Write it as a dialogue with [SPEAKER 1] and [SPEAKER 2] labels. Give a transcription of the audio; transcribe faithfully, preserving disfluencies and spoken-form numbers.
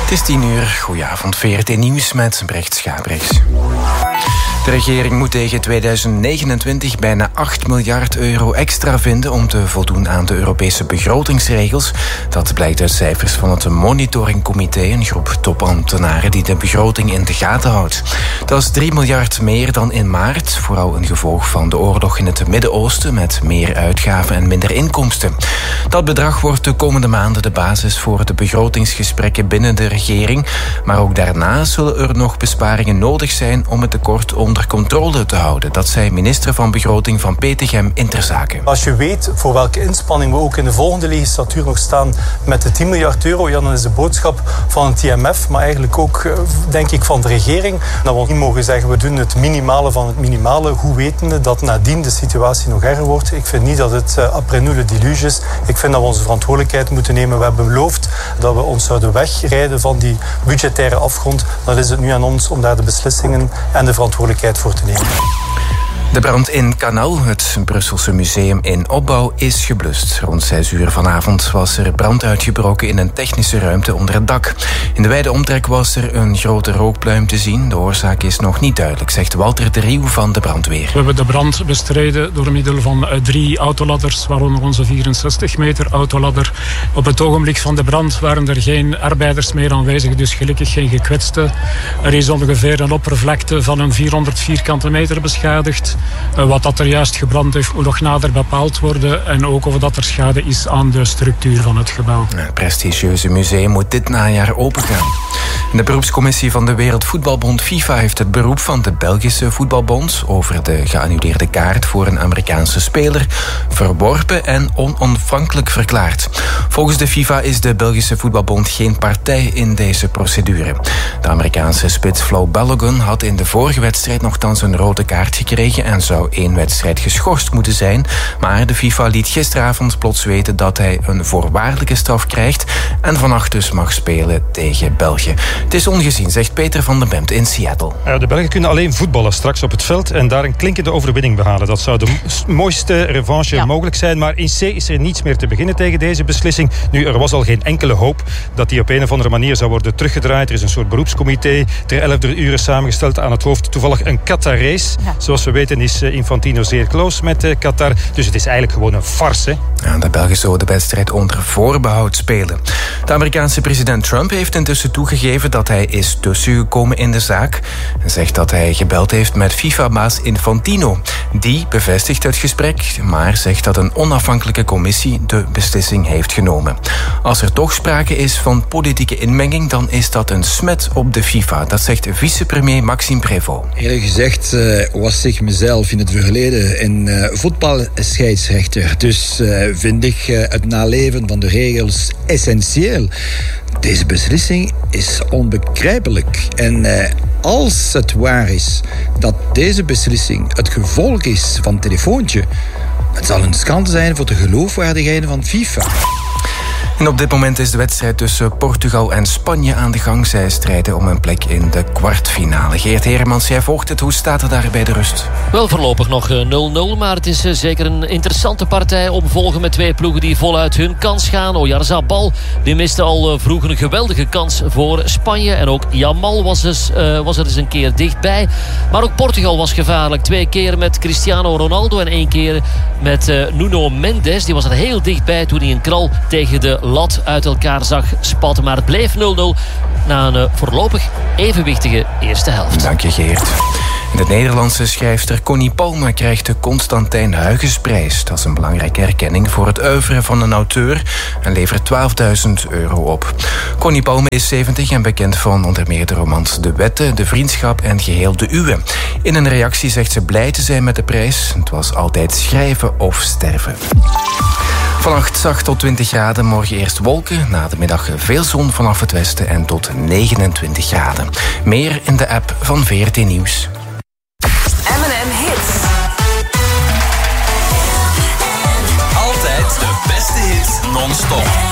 [SPEAKER 1] Het is tien uur. Goedenavond, V R T Nieuws met Brecht Schabrix. De regering moet tegen tweeduizend negenentwintig bijna acht miljard euro extra vinden om te voldoen aan de Europese begrotingsregels. Dat blijkt uit cijfers van het monitoringcomité, een groep topambtenaren die de begroting in de gaten houdt. Dat is drie miljard meer dan in maart, vooral een gevolg van de oorlog in het Midden-Oosten met meer uitgaven en minder inkomsten. Dat bedrag wordt de komende maanden de basis voor de begrotingsgesprekken binnen de regering, maar ook daarna zullen er nog besparingen nodig zijn om het tekort onder controle te houden. Dat zei minister van Begroting van Petegem in Ter Zaken.
[SPEAKER 2] Als je weet voor welke inspanning we ook in de volgende legislatuur nog staan met de tien miljard euro, ja, dan is de boodschap van het I M F, maar eigenlijk ook, denk ik, van de regering, dat we niet mogen zeggen, we doen het minimale van het minimale, goed wetende dat nadien de situatie nog erger wordt. Ik vind niet dat het uh, après nous le déluge is. Ik vind dat we onze verantwoordelijkheid moeten nemen. We hebben beloofd dat we ons zouden wegrijden van die budgettaire afgrond. Dan is het nu aan ons om daar de beslissingen en de verantwoordelijkheid voor te nemen.
[SPEAKER 1] De brand in Canal, het Brusselse museum in opbouw, is geblust. Rond zes uur vanavond was er brand uitgebroken in een technische ruimte onder het dak. In de wijde omtrek was er een grote rookpluim te zien. De oorzaak is nog niet duidelijk, zegt Walter de Rieuw van de brandweer.
[SPEAKER 3] We hebben de brand bestreden door middel van drie autoladders, waaronder onze vierenzestig meter autoladder. Op het ogenblik van de brand waren er geen arbeiders meer aanwezig, dus gelukkig geen gekwetsten. Er is ongeveer een oppervlakte van een vierhonderd vierkante meter beschadigd. Wat dat er juist gebrand heeft, moet nog nader bepaald worden. En ook of dat er schade is aan de structuur van het gebouw.
[SPEAKER 1] Het prestigieuze museum moet dit najaar opengaan. De beroepscommissie van de Wereldvoetbalbond FIFA heeft het beroep van de Belgische voetbalbond over de geannuleerde kaart voor een Amerikaanse speler verworpen en onafhankelijk verklaard. Volgens de FIFA is de Belgische voetbalbond geen partij in deze procedure. De Amerikaanse spits Flo Balogun had in de vorige wedstrijd nogthans een rode kaart gekregen en zou één wedstrijd geschorst moeten zijn, maar de FIFA liet gisteravond plots weten dat hij een voorwaardelijke straf krijgt en vannacht dus mag spelen tegen België. Het is ongezien, zegt Peter van den Bemt in Seattle.
[SPEAKER 4] Ja, de Belgen kunnen alleen voetballen straks op het veld en daar een klinkende overwinning behalen. Dat zou de mooiste revanche ja. mogelijk zijn, maar in C is er niets meer te beginnen tegen deze beslissing. Nu, er was al geen enkele hoop dat die op een of andere manier zou worden teruggedraaid. Er is een soort beroepscomité ter elfde uren samengesteld, aan het hoofd toevallig een Qatarees. Ja. Zoals we weten is Infantino zeer close met Qatar. Dus het is eigenlijk gewoon een farce.
[SPEAKER 1] Ja, de Belgen zouden de wedstrijd onder voorbehoud spelen. De Amerikaanse president Trump heeft intussen toegegeven dat hij is tussengekomen in de zaak en zegt dat hij gebeld heeft met FIFA-baas Infantino. Die bevestigt het gesprek, maar zegt dat een onafhankelijke commissie de beslissing heeft genomen. Als er toch sprake is van politieke inmenging, dan is dat een smet op de FIFA. Dat zegt vicepremier Maxime Prévost.
[SPEAKER 5] Eerlijk gezegd uh, was ik mezelf in het verleden een uh, voetbalscheidsrechter. Dus uh, vind ik uh, het naleven van de regels essentieel. Deze beslissing is onbegrijpelijk. En uh, als het waar is dat deze beslissing het gevolg is van een telefoontje, het zal een schande zijn voor de geloofwaardigheid van FIFA.
[SPEAKER 1] En op dit moment is de wedstrijd tussen Portugal en Spanje aan de gang. Zij strijden om een plek in de kwartfinale. Geert Heremans, jij volgt het. Hoe staat het daar bij de rust?
[SPEAKER 6] Wel, voorlopig nog nul nul, maar het is zeker een interessante partij om volgen met twee ploegen die voluit hun kans gaan. Oyarzabal, die miste al vroeg een geweldige kans voor Spanje. En ook Yamal was, dus, uh, was er eens een keer dichtbij. Maar ook Portugal was gevaarlijk. Twee keer met Cristiano Ronaldo en één keer met uh, Nuno Mendes. Die was er heel dichtbij toen hij een knal tegen de lat uit elkaar zag spatten. Maar het bleef nul nul na een uh, voorlopig evenwichtige eerste helft.
[SPEAKER 1] Dank je, Geert. De Nederlandse schrijfster Connie Palme krijgt de Constantijn Huygensprijs. Dat is een belangrijke erkenning voor het oeuvre van een auteur en levert twaalfduizend euro op. Connie Palme is zeventig en bekend van onder meer de romans De Wetten, De Vriendschap en Geheel de Uwe. In een reactie zegt ze blij te zijn met de prijs. Het was altijd schrijven of sterven. Vannacht zacht tot twintig graden, morgen eerst wolken. Na de middag veel zon vanaf het westen en tot negenentwintig graden. Meer in de app van V R T Nieuws.
[SPEAKER 7] M en M Hits.
[SPEAKER 8] Altijd de beste hits non-stop.